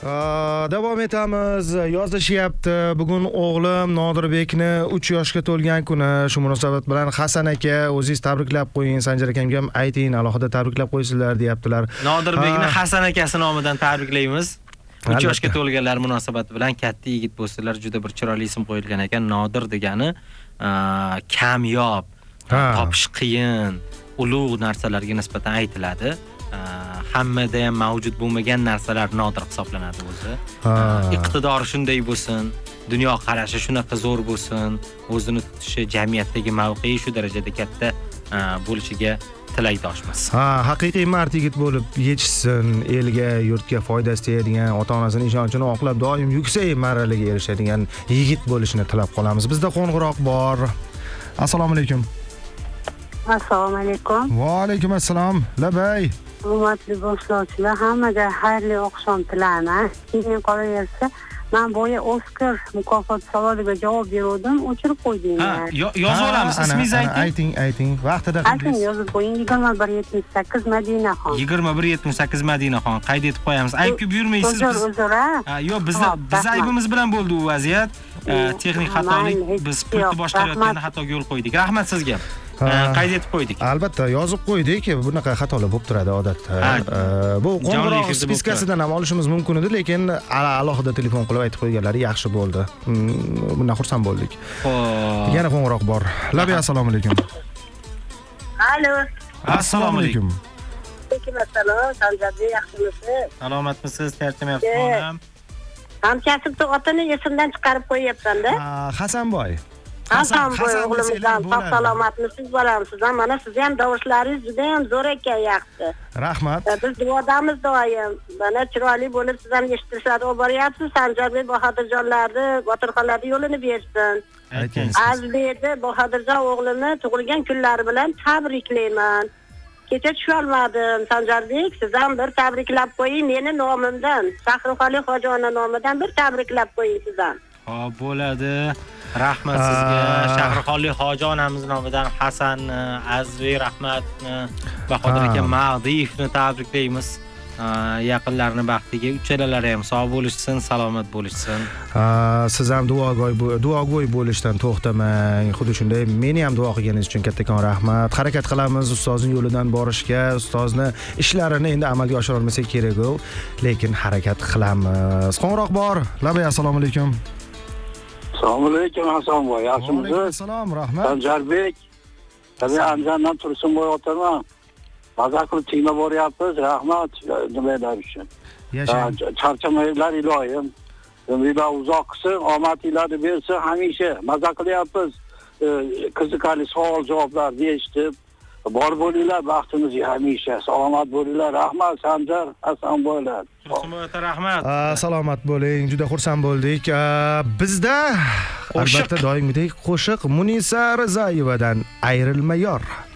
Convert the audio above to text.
Davom etamiz. Yozishyapti. Bugun o'g'lim Nodirbekni 3 yoshga to'lgan kuni. Shu munosabat bilan Hasan aka, o'zingiz tabriklab qo'ying. Sanjar akamga ham ayting, alohida tabriklab qo'ysizlar, deyaptilar. Nodirbekni Hasan akasi nomidan tabriklaymiz. 3 yoshga to'lganlar munosabati bilan katta yigit bo'lsalar, juda bir chiroyli ism qo'yilgan ekan. Nodir degani kamyob, topish qiyin, ulug' narsalarga nisbatan aytiladi. Hammada ham mavjud bo'lmagan narsalar nodir hisoblanadi o'zi. Iqtidori shunday bo'lsin, dunyo qarashi shunaqa zo'r bo'lsin, o'zini tutishi, jamiyatdagi mavqei shu darajada katta bo'lishiga tilakdoshmiz. Haqiqiy mard yigit bo'lib yetishsin, elga, yurtga foydasi tegadigan, ota-onasining ishonchini oqlab doim yuksak marralarga erishadigan yigit bo'lishini tilab qolamiz. Bizda qo'ng'iroq bor. Assalomu alaykum. Assalomu alaykum. Va alaykum assalom. Labay. Hurmatli boshlovchilar, hammaga xayrli oqshom tilayman. Keyin qolaversa, men bo'yi Oskar mukofot savoliga javob berdim, o'chirib qo'ydingiz. Yozib olamiz, ismingizni ayting. Vaqtida qildingiz. Yozib qo'ying, 2178 Madinaxon. 2178 Madinaxon. Qayd etib qo'yamiz. Aytib buyurmaysiz biz. Yo'q, biz aybimiz bilan bo'ldi bu vaziyat. Texnik xatolik, biz pultni boshqarayotganda xatoga yo'l qo'ydik. Rahmat sizga. Qayd etib qo'ydik. Albatta, yozib qo'ydik. Bunaqa xatolar bo'lib turadi odatda. Bu qo'ng'iroq spiskasidan ham olishimiz mumkin edi, lekin alohida telefon qilib aytib qo'yganlari yaxshi bo'ldi. Bundan xursand bo'ldik. Yana qo'ng'iroq bor. Labi, assalomu alaykum. Alo. Assalomu alaykum. Assalom, Sanjarbek, yaxshimisiz? Salomatmisiz? Charchamayapsizmi? Hamkasbni otini esimdan chiqarib qo'yapman-da. Hasanboy. Hasanboy o'g'limizdan salomatmisiz, bolamsiz? Mana sizni ham davoshlaringiz juda ham zo'r ekan, yaxshi. Rahmat. Biz duodamiz doim. Mana chiroyli bo'lib siz ham eshittirishlar olib boryapsiz. Sanjarbek Bahodirjonlarni, Botirxonlarni yo'lini bersin. Azizbekni Bahodirjon o'g'lini tug'ilgan kunlari bilan tabriklayman. Kecha tusholmadim, Sanjarbek, siz ham bir tabriklab qo'ying meni nomimdan. Shahrixoli Xojona nomidan bir tabriklab qo'ying siz ham. Xo'p, bo'ladi. Rahmat sizga. Shahrixoli Hoji onamiz nomidan Hasan, Azizbek Rahmatni, Bahodir aka Mag'diyevni tabriklaymiz. Yaqinlarni baxtiga, uchalalari ham sog' bo'lishsin, salomat bo'lishsin. Siz ham duogo'y bo'lishdan to'xtamang. Xuddi shunday meni ham duo qilganingiz uchun kattakon rahmat. Harakat qilamiz ustozning yo'lidan borishga, ustozni ishlarini endi amalga oshira olmasak kerak-ku, lekin harakat qilamiz. Qo'ng'iroq bor. Labay, assalomu alaykum. Assalomu alaykum Hasanboy, yaxshimisiz? Assalom, rahmat. Sanjarbek. Tabii Andijondan Tursunboy o'tirman. Maza qilib tingla boryapmiz. Rahmat nimalar uchun. Charchamaylar iloyim. Umringiz uzoq qilsin, omadinglarni bersin hamisha. Maza qilyapmiz. Qiziqarli savol-javoblar eshitib, bor bo'linglar, baxtimiz hamisha. Salomat bo'linglar. Rahmat Sanjar, Hasanboylar. Tursunboy ota, rahmat. Salomat bo'ling. Juda xursand bo'ldik. Bizda albatta doimgidek qo'shiq Munisa Rizayevadan Ayrilma yor.